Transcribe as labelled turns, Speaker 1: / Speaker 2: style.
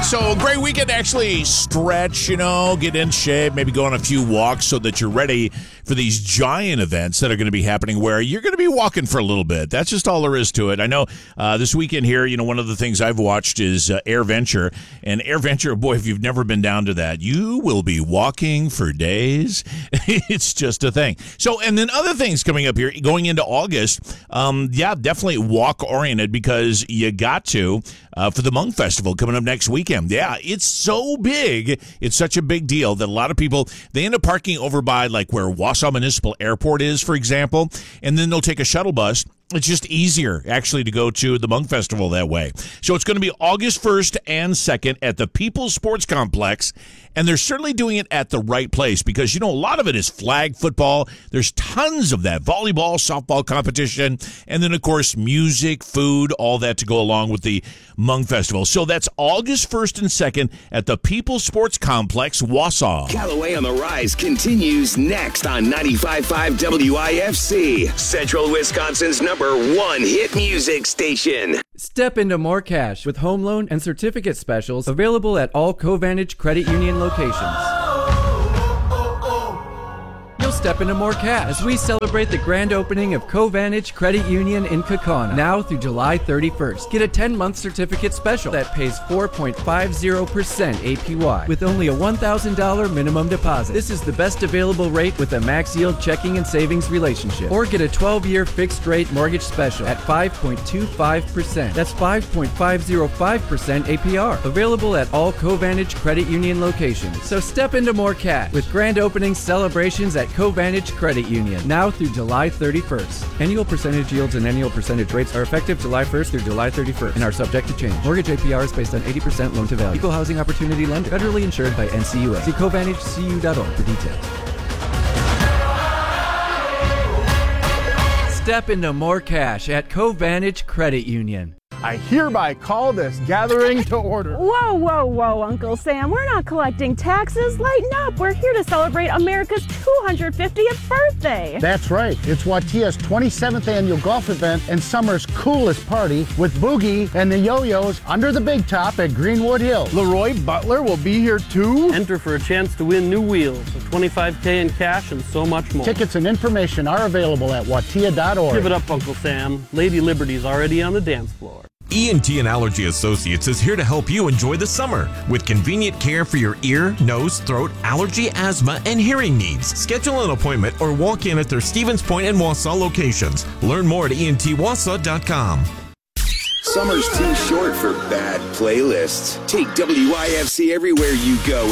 Speaker 1: So, great weekend to actually stretch, get in shape, maybe go on a few walks so that you're ready for these giant events that are going to be happening where you're going to be walking for a little bit. That's just all there is to it. I know this weekend here, one of the things I've watched is AirVenture. And AirVenture, boy, if you've never been down to that, you will be walking for days. It's just a thing. So, and then other things coming up here, going into August, definitely walk-oriented because you got to for the Hmong Festival coming up next weekend. Yeah, it's so big. It's such a big deal that a lot of people, they end up parking over by like where Wausau Municipal Airport is, for example, and then they'll take a shuttle bus. It's just easier, actually, to go to the Hmong Festival that way. So it's going to be August 1st and 2nd at the People's Sports Complex, and they're certainly doing it at the right place because, a lot of it is flag football. There's tons of that, volleyball, softball competition, and then, of course, music, food, all that to go along with the Hmong Festival. So that's August 1st and 2nd at the People's Sports Complex, Wausau.
Speaker 2: Callaway on the Rise continues next on 95.5 WIFC, Central Wisconsin's #1 hit music station.
Speaker 3: Step into more cash with home loan and certificate specials available at all Covantage Credit Union locations. You'll step into more cash as we celebrate the grand opening of Covantage Credit Union in Kaukauna now through July 31st. Get a 10-month certificate special that pays 4.50% APY with only a $1,000 minimum deposit. This is the best available rate with a max yield checking and savings relationship. Or get a 12-year fixed rate mortgage special at 5.25%. That's 5.505% APR. Available at all Covantage Credit Union locations. So step into more cash with grand opening celebrations at Covantage Credit Union now through July 31st. Annual percentage yields and annual percentage rates are effective July 1st through July 31st and are subject to change. Mortgage APR is based on 80% loan to value. Equal housing opportunity lender. Federally insured by NCUA. See CovantageCU.org for details. Step into more cash at Covantage Credit Union.
Speaker 4: I hereby call this gathering to order.
Speaker 5: Whoa, whoa, whoa, Uncle Sam. We're not collecting taxes. Lighten up. We're here to celebrate America's 250th birthday.
Speaker 4: That's right. It's Watia's 27th annual golf event and summer's coolest party with Boogie and the Yo-Yos under the big top at Greenwood Hill. Leroy Butler will be here too.
Speaker 6: Enter for a chance to win new wheels, a $25K in cash, and so much more.
Speaker 4: Tickets and information are available at watia.org.
Speaker 6: Give it up, Uncle Sam. Lady Liberty's already on the dance floor.
Speaker 7: ENT and Allergy Associates is here to help you enjoy the summer with convenient care for your ear, nose, throat, allergy, asthma, and hearing needs. Schedule an appointment or walk in at their Stevens Point and Wausau locations. Learn more at entwausau.com.
Speaker 2: Summer's too short for bad playlists. Take WIFC everywhere you go